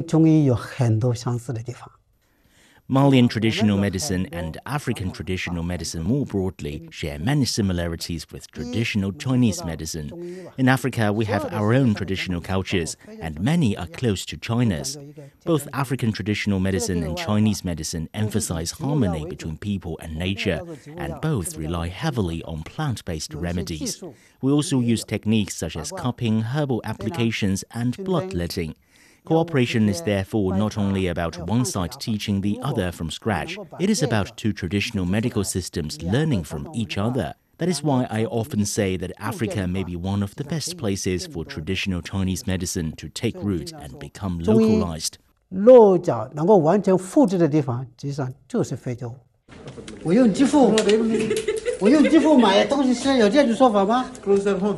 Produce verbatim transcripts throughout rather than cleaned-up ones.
中医有很多相似的地方。 Malian traditional medicine and African traditional medicine more broadly share many similarities with traditional Chinese medicine. In Africa, we have our own traditional cultures, and many are close to China's. Both African traditional medicine and Chinese medicine emphasize harmony between people and nature, and both rely heavily on plant-based remedies. We also use techniques such as cupping, herbal applications, and bloodletting. Cooperation is therefore not only about one side teaching the other from scratch, it is about two traditional medical systems learning from each other. That is why I often say that Africa may be one of the best places for traditional Chinese medicine to take root and become localized. 落脚能够完全复制的地方，实际上就是非洲。我用支付，我用支付买东西是有这种说法吗？嗯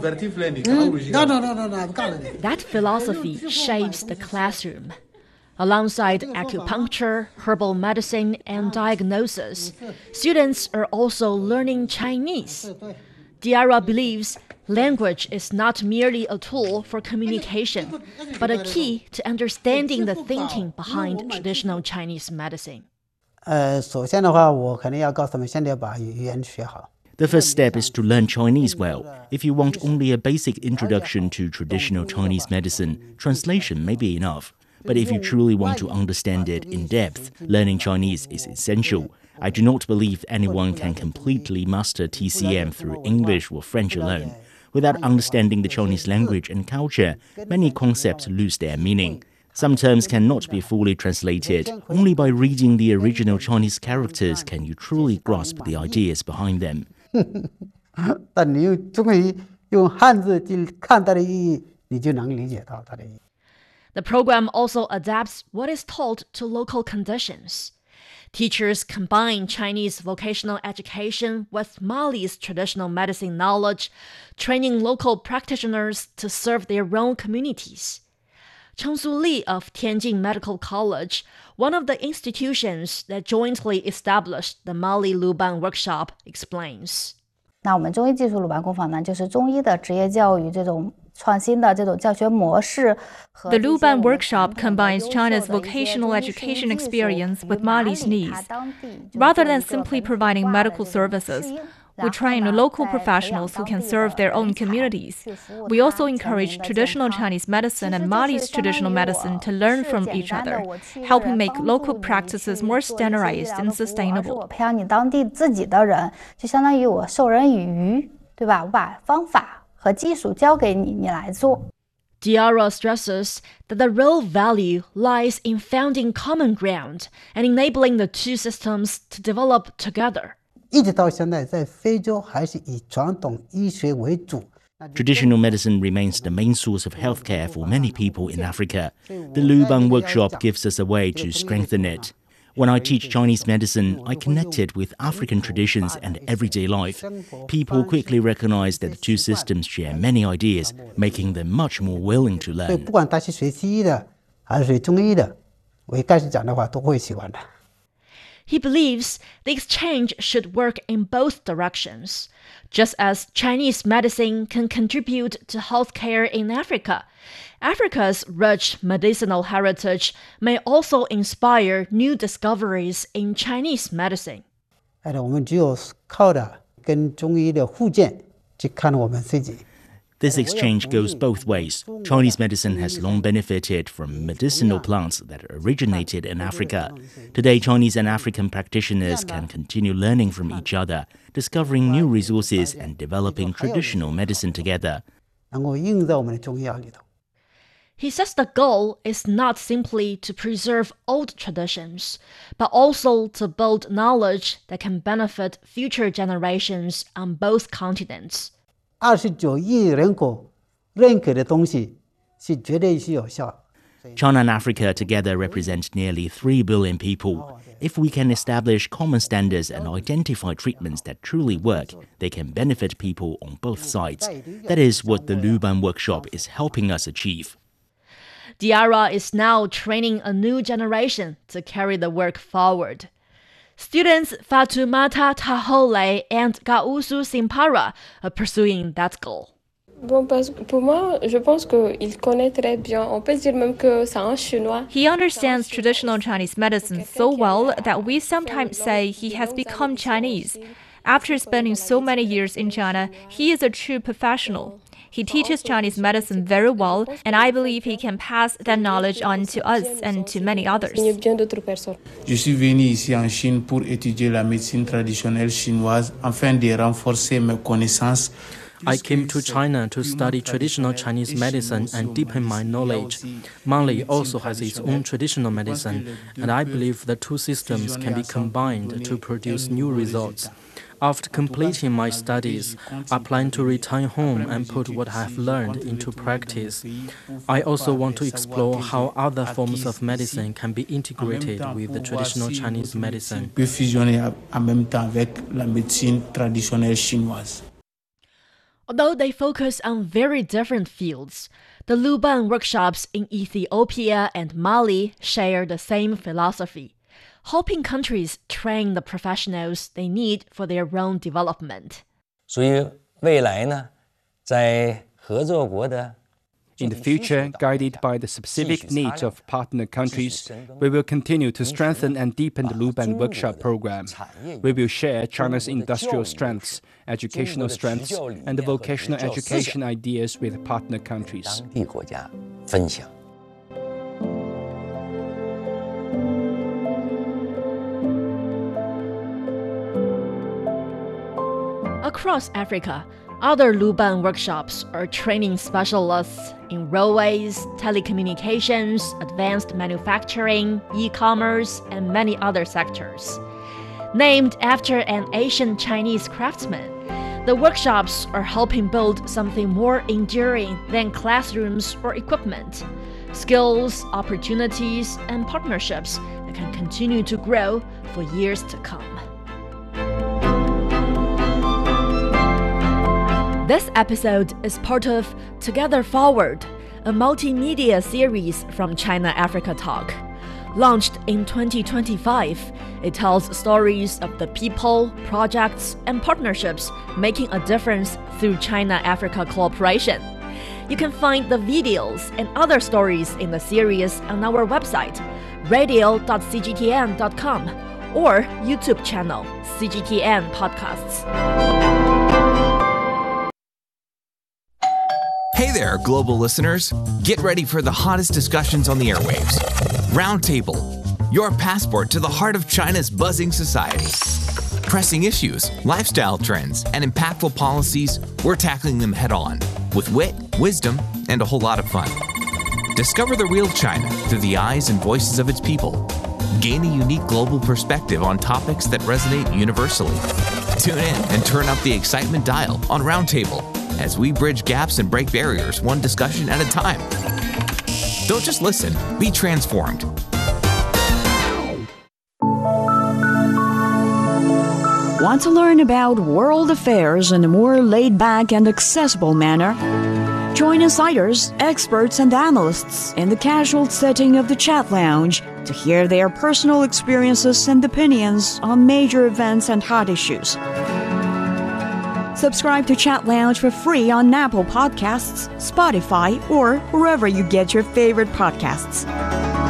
No, no, no, no, no, I've got it. That philosophy shapes the classroom. Alongside acupuncture, herbal medicine, and diagnosis, students are also learning Chinese. Diarra believes language is not merely a tool for communication, but a key to understanding the thinking behind traditional Chinese medicine. 呃，首先的话，我肯定要告诉他们，先得把语言学好。 The first step is to learn Chinese well. If you want only a basic introduction to traditional Chinese medicine, translation may be enough. But if you truly want to understand it in depth, learning Chinese is essential. I do not believe anyone can completely master T C M through English or French alone. Without understanding the Chinese language and culture, many concepts lose their meaning. Some terms cannot be fully translated. Only by reading the original Chinese characters can you truly grasp the ideas behind them. 但你用中文用汉字去看它的意义，你就能理解到它的意义。 The program also adapts what is taught to local conditions. Teachers combine Chinese vocational education with Mali's traditional medicine knowledge, training local practitioners to serve their own communities. Chengsu Li of Tianjin Medical College, one of the institutions that jointly established the Mali Luban Workshop, explains. 那我们中医技术鲁班工坊呢，就是中医的职业教育这种创新的这种教学模式。 The Luban Workshop combines China's vocational education experience with Mali's needs. Rather than simply providing medical services, we train local professionals who can serve their own communities. We also encourage traditional Chinese medicine and Mali's traditional medicine to learn from each other, helping make local practices more standardized and sustainable. 我培养你当地自己的人，就相当于我授人以渔，对吧？我把方法和技术交给你，你来做。 Diarra stresses that the real value lies in finding common ground and enabling the two systems to develop together. 一直到现在，在非洲还是以传统医学为主。 Traditional medicine remains the main source of healthcare for many people in Africa. The Luban Workshop gives us a way to strengthen it. When I teach Chinese medicine, I connect it with African traditions and everyday life. People quickly recognize that the two systems share many ideas, making them much more willing to 所以 learn. 不管他是学西医的还是学中医的，我一开始讲的话都会喜欢的。 He believes the exchange should work in both directions. Just as Chinese medicine can contribute to healthcare in Africa, Africa's rich medicinal heritage may also inspire new discoveries in Chinese medicine. 哎，我们只有靠着跟中医的互鉴去看我们自己。 This exchange goes both ways. Chinese medicine has long benefited from medicinal plants that originated in Africa. Today, Chinese and African practitioners can continue learning from each other, discovering new resources and developing traditional medicine together. 能够应用在我们的中医药里头。 He says the goal is not simply to preserve old traditions, but also to build knowledge that can benefit future generations on both continents. 二十九亿人口认可的东西是绝对是有效。 China and Africa together represent nearly three billion people. If we can establish common standards and identify treatments that truly work, they can benefit people on both sides. That is what the Luban Workshop is helping us achieve. Diarra is now training a new generation to carry the work forward. Students Fatoumata Tahole and Gausu Simpara are pursuing that goal. Bon, parce que pour moi, je pense qu'il connaît très bien. On peut dire même que c'est un Chinois. He understands traditional Chinese medicine so well that we sometimes say he has become Chinese. After spending so many years in China, he is a true professional. He teaches Chinese medicine very well, and I believe he can pass that knowledge on to us and to many others. Je suis venu ici en Chine pour étudier la médecine traditionnelle chinoise afin de renforcer mes connaissances. I came to China to study traditional Chinese medicine and deepen my knowledge. Mali also has its own traditional medicine, and I believe the two systems can be combined to produce new results. After completing my studies, I plan to return home and put what I have learned into practice. I also want to explore how other forms of medicine can be integrated with the traditional Chinese medicine. Although they focus on very different fields, the Luban workshops in Ethiopia and Mali share the same philosophy, helping countries train the professionals they need for their own development. 所以未来呢，在合作国的 In the future, guided by the specific needs of partner countries, we will continue to strengthen and deepen the Luban Workshop program. We will share China's industrial strengths, educational strengths, and the vocational education ideas with partner countries. Across Africa, other Luban workshops are training specialists in railways, telecommunications, advanced manufacturing, e-commerce, and many other sectors. Named after an ancient Chinese craftsman, the workshops are helping build something more enduring than classrooms or equipment. Skills, opportunities, and partnerships that can continue to grow for years to come. This episode is part of Together Forward, a multimedia series from China Africa Talk. Launched in twenty twenty-five, it tells stories of the people, projects, and partnerships making a difference through China-Africa cooperation. You can find the videos and other stories in the series on our website, radio dot c g t n dot com, or YouTube channel, C G T N Podcasts. Hey there, global listeners. Get ready for the hottest discussions on the airwaves. Roundtable, your passport to the heart of China's buzzing society. Pressing issues, lifestyle trends, and impactful policies, we're tackling them head on with wit, wisdom, and a whole lot of fun. Discover the real China through the eyes and voices of its people. Gain a unique global perspective on topics that resonate universally. Tune in and turn up the excitement dial on Roundtable as we bridge gaps and break barriers one discussion at a time. Don't just listen, be transformed. Want to learn about world affairs in a more laid-back and accessible manner? Join insiders, experts, and analysts in the casual setting of the Chat Lounge to hear their personal experiences and opinions on major events and hot issues. Subscribe to Chat Lounge for free on Apple Podcasts, Spotify, or wherever you get your favorite podcasts.